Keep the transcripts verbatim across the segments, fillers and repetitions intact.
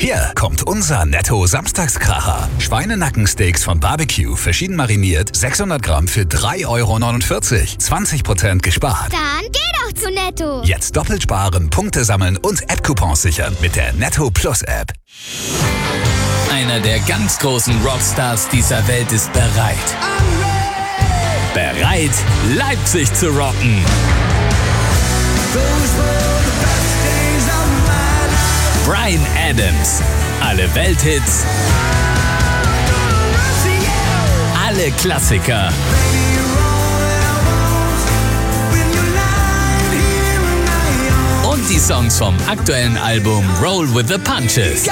Hier kommt unser Netto-Samstagskracher. Schweinenackensteaks von Barbecue, verschieden mariniert, sechshundert Gramm für drei Euro neunundvierzig. zwanzig Prozent gespart. Dann geh doch zu Netto. Jetzt doppelt sparen, Punkte sammeln und App-Coupons sichern mit der Netto Plus App. Einer der ganz großen Rockstars dieser Welt ist bereit. Bereit, Leipzig zu rocken. Bryan Adams. Alle Welthits. Alle Klassiker. Und die Songs vom aktuellen Album Roll with the Punches.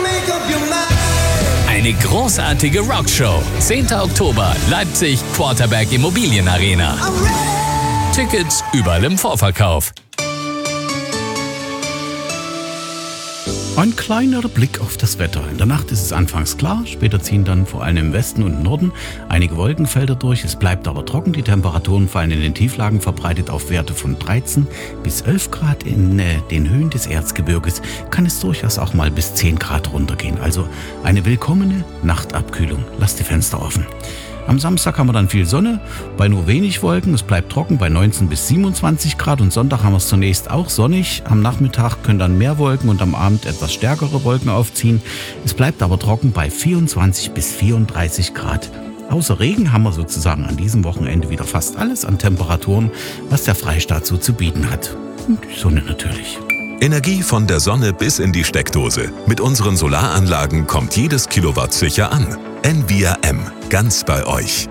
Eine großartige Rockshow. zehnter Oktober, Leipzig, Quarterback Immobilienarena. Tickets überall im Vorverkauf. Ein kleiner Blick auf das Wetter. In der Nacht ist es anfangs klar, später ziehen dann vor allem im Westen und Norden einige Wolkenfelder durch. Es bleibt aber trocken, die Temperaturen fallen in den Tieflagen verbreitet auf Werte von dreizehn bis elf Grad. In äh, den Höhen des Erzgebirges kann es durchaus auch mal bis zehn Grad runtergehen. Also eine willkommene Nachtabkühlung. Lasst die Fenster offen. Am Samstag haben wir dann viel Sonne, bei nur wenig Wolken. Es bleibt trocken bei neunzehn bis siebenundzwanzig Grad. Und Sonntag haben wir es zunächst auch sonnig. Am Nachmittag können dann mehr Wolken und am Abend etwas stärkere Wolken aufziehen. Es bleibt aber trocken bei vierundzwanzig bis vierunddreißig Grad. Außer Regen haben wir sozusagen an diesem Wochenende wieder fast alles an Temperaturen, was der Freistaat so zu bieten hat. Und die Sonne natürlich. Energie von der Sonne bis in die Steckdose. Mit unseren Solaranlagen kommt jedes Kilowatt sicher an. Envia M. Ganz bei euch.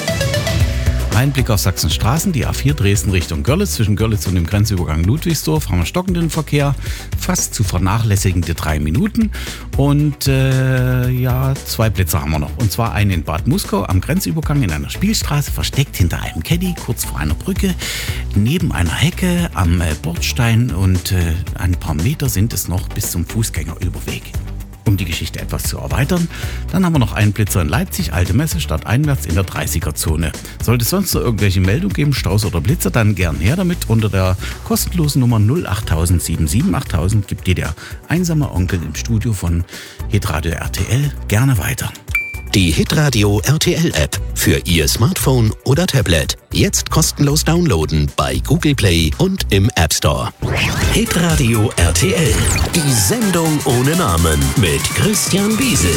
Ein Blick auf Sachsens Straßen, die A vier Dresden Richtung Görlitz. Zwischen Görlitz und dem Grenzübergang Ludwigsdorf haben wir stockenden Verkehr, fast zu vernachlässigende drei Minuten. Und äh, ja, zwei Plätze haben wir noch. Und zwar einen in Bad Muskau am Grenzübergang in einer Spielstraße, versteckt hinter einem Caddy, kurz vor einer Brücke, neben einer Hecke am äh, Bordstein. Und äh, ein paar Meter sind es noch bis zum Fußgängerüberweg. Um die Geschichte etwas zu erweitern, dann haben wir noch einen Blitzer in Leipzig, Alte Messe, stadteinwärts in der dreißiger-Zone. Sollte es sonst noch irgendwelche Meldungen geben, Staus oder Blitzer, dann gern her damit. Unter der kostenlosen Nummer null acht null null null sieben sieben acht null null null gibt dir der einsame Onkel im Studio von Hitradio R T L gerne weiter. Die Hitradio R T L App für Ihr Smartphone oder Tablet. Jetzt kostenlos downloaden bei Google Play und im App Store. Hitradio R T L. Die Sendung ohne Namen mit Christian Bieselt.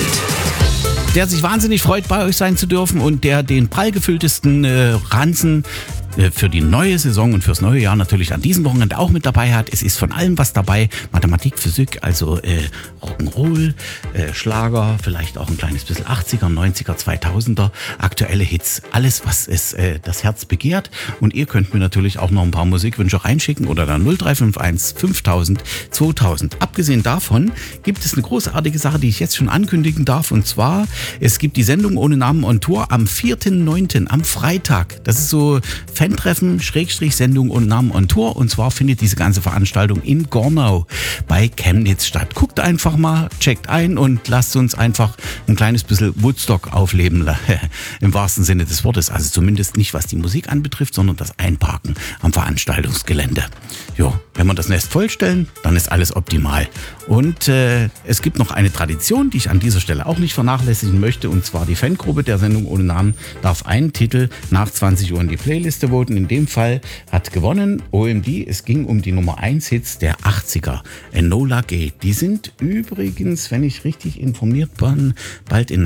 Der sich wahnsinnig freut, bei euch sein zu dürfen und der den prall gefülltesten äh, Ranzen für die neue Saison und fürs neue Jahr natürlich an diesem Wochenende auch mit dabei hat. Es ist von allem was dabei. Mathematik, Physik, also äh, Rock'n'Roll, äh, Schlager, vielleicht auch ein kleines bisschen achtziger, neunziger, zweitausender, aktuelle Hits. Alles, was es äh, das Herz begehrt. Und ihr könnt mir natürlich auch noch ein paar Musikwünsche reinschicken oder dann null drei fünf eins fünftausend zweitausend. Abgesehen davon gibt es eine großartige Sache, die ich jetzt schon ankündigen darf. Und zwar, es gibt die Sendung ohne Namen on Tour am vierten neunten am Freitag. Das ist so Fan-Treffen, Schrägstrich, Sendung und Namen on Tour. Und zwar findet diese ganze Veranstaltung in Gornau bei Chemnitz statt. Guckt einfach mal, checkt ein und lasst uns einfach ein kleines bisschen Woodstock aufleben. Im wahrsten Sinne des Wortes. Also zumindest nicht, was die Musik anbetrifft, sondern das Einparken am Veranstaltungsgelände. Jo, wenn wir das Nest vollstellen, dann ist alles optimal. Und äh, es gibt noch eine Tradition, die ich an dieser Stelle auch nicht vernachlässigen möchte. Und zwar die Fangruppe der Sendung ohne Namen darf einen Titel nach zwanzig Uhr in die Playliste voten. In dem Fall hat gewonnen O M D. Es ging um die Nummer eins Hits der achtziger. Enola Gay. Die sind übrigens, wenn ich richtig informiert bin, bald in